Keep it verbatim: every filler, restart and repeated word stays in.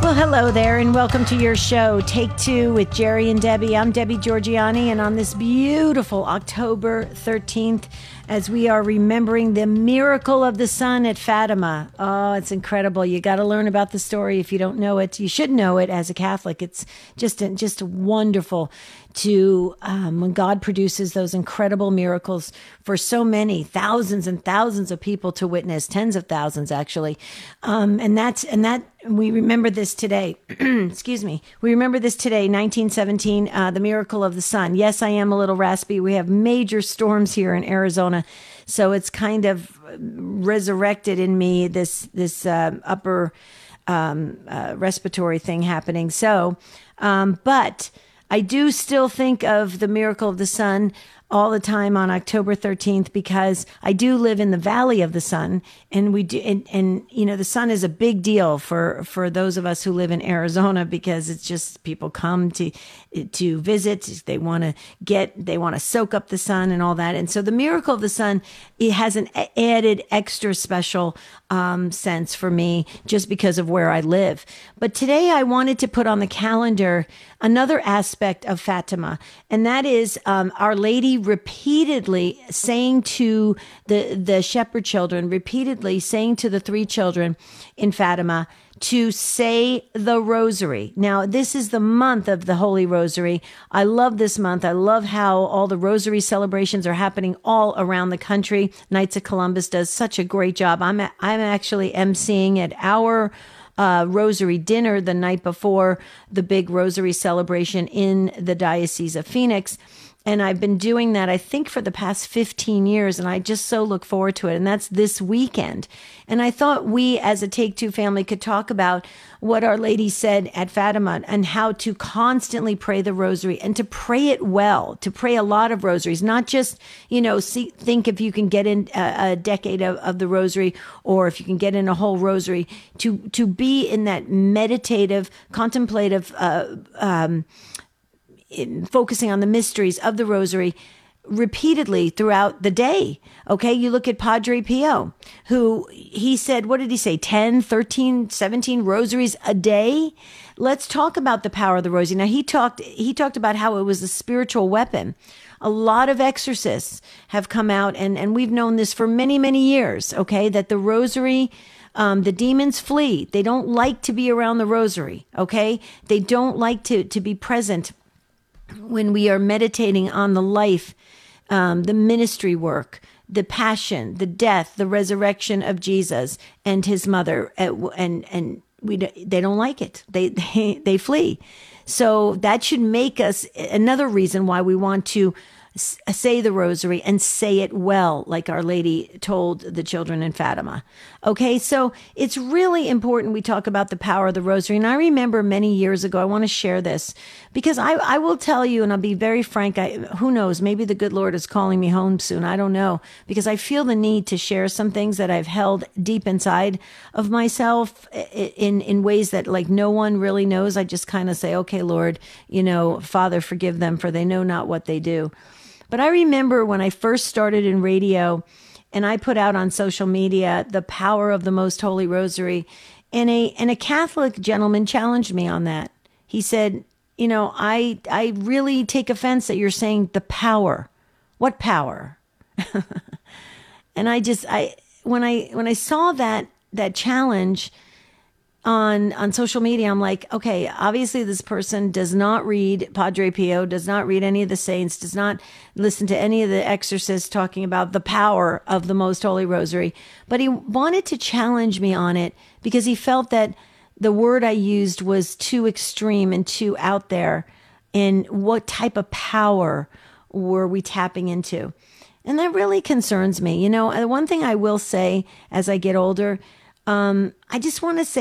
Well, hello there, and welcome to your show, Take Two with Jerry and Debbie. I'm Debbie Georgiani, and on this beautiful October thirteenth, as we are remembering the miracle of the sun at Fatima. Oh, it's incredible. You got to learn about the story if you don't know it. You should know it as a Catholic. It's just, just wonderful to um, when God produces those incredible miracles for so many thousands and thousands of people to witness, tens of thousands actually, um, and that's and that we remember this today. Excuse me, we remember this today, nineteen seventeen, uh, the miracle of the sun. Yes, I am a little raspy. We have major storms here in Arizona, so it's kind of resurrected in me this this uh, upper um, uh, respiratory thing happening. So, um, but. I do still think of the miracle of the sun all the time on October thirteenth because I do live in the Valley of the Sun, and we do, and, and you know, the sun is a big deal for for those of us who live in Arizona because it's just people come to to visit, they want to get, they want to soak up the sun and all that, and so the miracle of the sun, it has an added extra special um, sense for me just because of where I live. But today I wanted to put on the calendar another aspect of Fatima, and that is um, Our Lady repeatedly saying to the, the shepherd children, repeatedly saying to the three children in Fatima to say the rosary. Now, this is the month of the Holy Rosary. I love this month. I love how all the rosary celebrations are happening all around the country. Knights of Columbus does such a great job. I'm, I'm actually emceeing at our Uh, rosary dinner the night before the big rosary celebration in the Diocese of Phoenix. And I've been doing that, I think, for the past fifteen years, and I just so look forward to it. And that's this weekend. And I thought we, as a Take Two family, could talk about what Our Lady said at Fatima and how to constantly pray the rosary and to pray it well, to pray a lot of rosaries, not just, you know, see, think if you can get in a, a decade of, of the rosary or if you can get in a whole rosary, to, to be in that meditative, contemplative, uh, um, in focusing on the mysteries of the rosary repeatedly throughout the day. Okay. You look at Padre Pio, who he said, what did he say? ten, thirteen, seventeen rosaries a day. Let's talk about the power of the rosary. Now he talked, he talked about how it was a spiritual weapon. A lot of exorcists have come out and, and we've known this for many, many years. Okay. That the rosary, Um, the demons flee. They don't like to be around the rosary. Okay. They don't like to, to be present when we are meditating on the life, um, the ministry work, the passion, the death, the resurrection of Jesus and his mother, and and we they don't like it. They they they flee. So that should make us another reason why we want to say the rosary and say it well, like Our Lady told the children in Fatima. Okay, so it's really important we talk about the power of the rosary. And I remember many years ago, I want to share this because I, I will tell you, and I'll be very frank, I, who knows, maybe the good Lord is calling me home soon. I don't know, because I feel the need to share some things that I've held deep inside of myself in, in ways that like no one really knows. I just kind of say, okay, Lord, you know, Father, forgive them for they know not what they do. But I remember when I first started in radio and I put out on social media the power of the Most Holy Rosary, and a and a Catholic gentleman challenged me on that. He said, you know, I I really take offense that you're saying the power. What power? And I just I when I when I saw that that challenge on on social media, I'm like, okay, obviously this person does not read Padre Pio, does not read any of the saints, does not listen to any of the exorcists talking about the power of the Most Holy Rosary. But he wanted to challenge me on it because he felt that the word I used was too extreme and too out there. And what type of power were we tapping into? And that really concerns me. You know, one thing I will say as I get older, um, I just want to say